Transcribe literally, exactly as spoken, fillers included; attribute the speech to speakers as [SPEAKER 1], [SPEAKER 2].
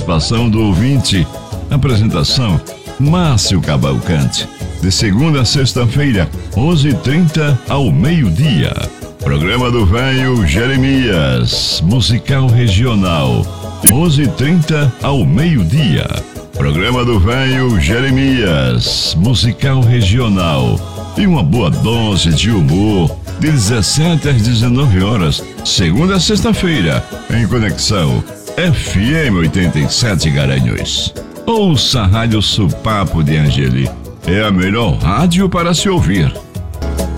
[SPEAKER 1] participação do ouvinte. Apresentação: Márcio Cavalcante. De segunda a sexta-feira, onze e trinta ao meio-dia. Programa do Velho Jeremias, musical regional, onze e trinta ao meio-dia. Programa do Velho Jeremias, musical regional. E uma boa dose de humor, de dezessete às dezenove horas, segunda a sexta-feira, em Conexão F M oitenta e sete Garanhuns. Ouça a Rádio Supapo de Angeli. É a melhor rádio para se ouvir.